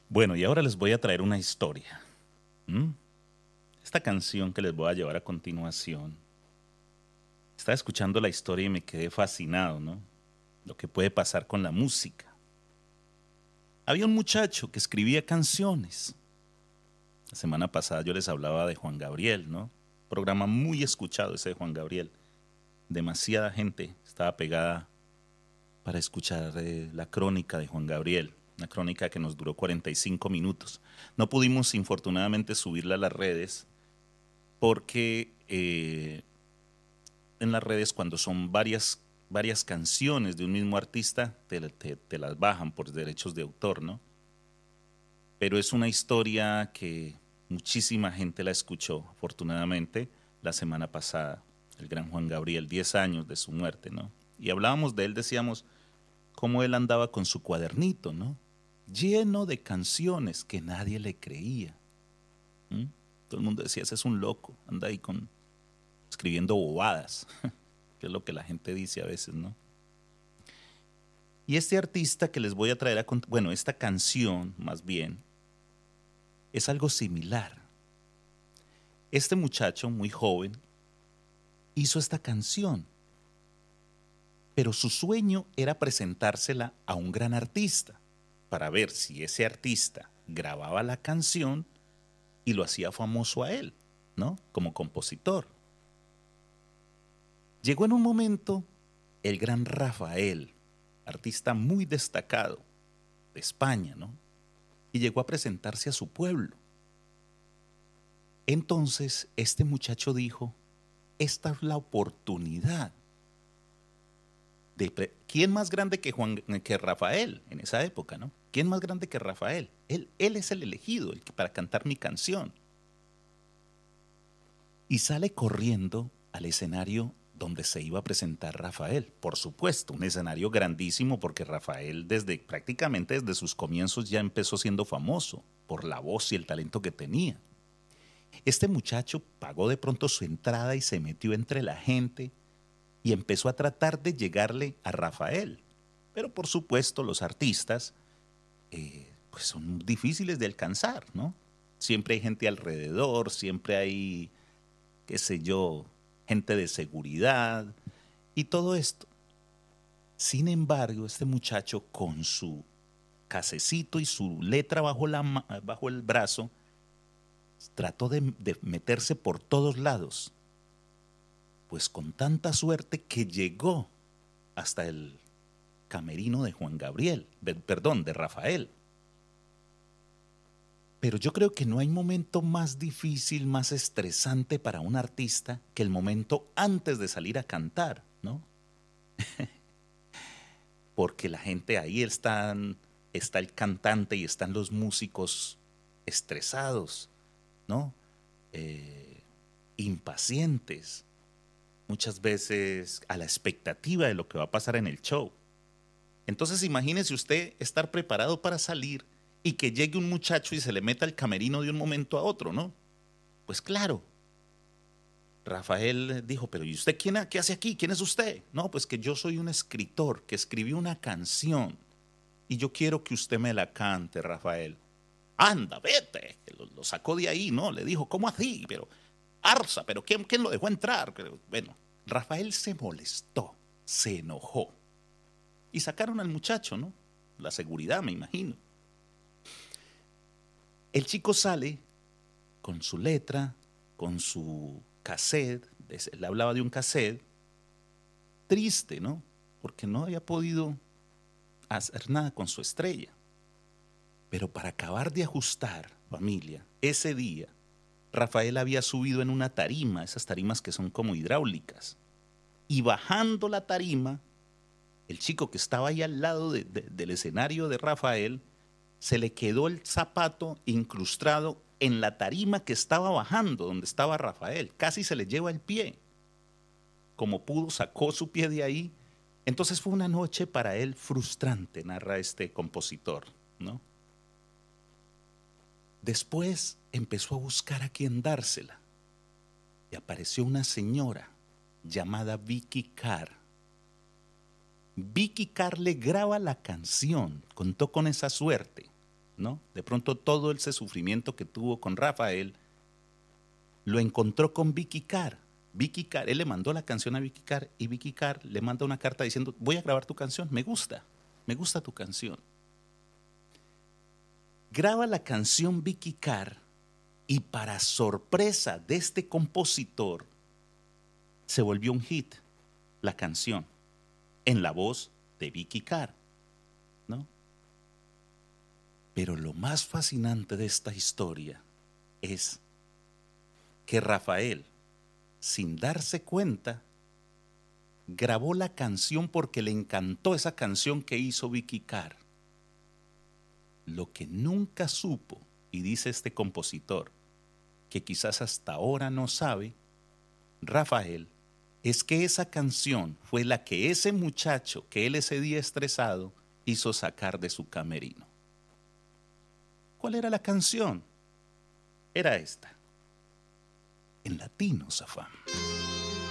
Bueno, y ahora les voy a traer una historia. ¿Mm? Esta canción que les voy a llevar a continuación. Estaba escuchando la historia y me quedé fascinado, ¿no? Lo que puede pasar con la música. Había un muchacho que escribía canciones. La semana pasada yo les hablaba de Juan Gabriel, ¿no? Programa muy escuchado ese de Juan Gabriel. Demasiada gente estaba pegada para escuchar la crónica de Juan Gabriel, una crónica que nos duró 45 minutos. No pudimos, infortunadamente, subirla a las redes porque en las redes, cuando son varias canciones de un mismo artista, te las bajan por derechos de autor, ¿no? Pero es una historia que muchísima gente la escuchó, afortunadamente, la semana pasada. El gran Juan Gabriel, 10 años de su muerte, ¿no? Y hablábamos de él, decíamos cómo él andaba con su cuadernito, ¿no? Lleno de canciones que nadie le creía. ¿Mm? Todo el mundo decía, ese es un loco, anda ahí escribiendo bobadas, que es lo que la gente dice a veces, ¿no? Y este artista que les voy a traer bueno, esta canción, más bien, es algo similar. Este muchacho, muy joven, hizo esta canción, pero su sueño era presentársela a un gran artista para ver si ese artista grababa la canción y lo hacía famoso a él, ¿no? Como compositor. Llegó en un momento el gran Rafael, artista muy destacado de España, ¿no? Y llegó a presentarse a su pueblo. Entonces este muchacho dijo, esta es la oportunidad de ¿quién más grande que Rafael en esa época, ¿no? ¿Quién más grande que Rafael? Él es el elegido para cantar mi canción. Y sale corriendo al escenario donde se iba a presentar Rafael. Por supuesto, un escenario grandísimo porque Rafael prácticamente desde sus comienzos ya empezó siendo famoso por la voz y el talento que tenía. Este muchacho pagó de pronto su entrada y se metió entre la gente y empezó a tratar de llegarle a Rafael. Pero por supuesto los artistas pues son difíciles de alcanzar, ¿no? Siempre hay gente alrededor, siempre hay, qué sé yo, gente de seguridad y todo esto. Sin embargo, este muchacho con su casecito y su letra bajo el brazo, trató de meterse por todos lados, pues con tanta suerte que llegó hasta el camerino de Juan Gabriel, perdón, de Rafael. Pero yo creo que no hay momento más difícil, más estresante para un artista que el momento antes de salir a cantar, ¿no? Porque la gente ahí está el cantante y están los músicos estresados, ¿no? Impacientes, muchas veces a la expectativa de lo que va a pasar en el show. Entonces imagínese usted estar preparado para salir y que llegue un muchacho y se le meta el camerino de un momento a otro, ¿no? Pues claro. Rafael dijo, pero ¿y usted qué hace aquí? ¿Quién es usted? No, pues que yo soy un escritor que escribió una canción y yo quiero que usted me la cante, Rafael. Anda, vete. Lo sacó de ahí, ¿no? Le dijo, ¿cómo así? Pero, Arza, pero ¿quién lo dejó entrar? Pero, bueno, Rafael se molestó, se enojó. Y sacaron al muchacho, ¿no? La seguridad, me imagino. El chico sale con su letra, con su cassette, le hablaba de un cassette, triste, ¿no? Porque no había podido hacer nada con su estrella. Pero para acabar de ajustar, familia, ese día, Rafael había subido en una tarima, esas tarimas que son como hidráulicas, y bajando la tarima, el chico que estaba ahí al lado del escenario de Rafael, se le quedó el zapato incrustado en la tarima que estaba bajando, donde estaba Rafael. Casi se le lleva el pie. Como pudo, sacó su pie de ahí. Entonces fue una noche para él frustrante, narra este compositor, ¿no? Después empezó a buscar a quién dársela y apareció una señora llamada Vicky Carr. Vicky Carr le graba la canción, contó con esa suerte. ¿no? De pronto todo ese sufrimiento que tuvo con Rafael lo encontró con Vicky Carr. Vicky Carr, él le mandó la canción a Vicky Carr y Vicky Carr le manda una carta diciendo, voy a grabar tu canción, me gusta tu canción. Graba la canción Vicky Carr y para sorpresa de este compositor se volvió un hit la canción en la voz de Vicky Carr, ¿no? Pero lo más fascinante de esta historia es que Rafael, sin darse cuenta, grabó la canción porque le encantó esa canción que hizo Vicky Carr. Lo que nunca supo, y dice este compositor, que quizás hasta ahora no sabe, Rafael, es que esa canción fue la que ese muchacho que él ese día estresado hizo sacar de su camerino. ¿Cuál era la canción? Era esta. En latino, Zafán.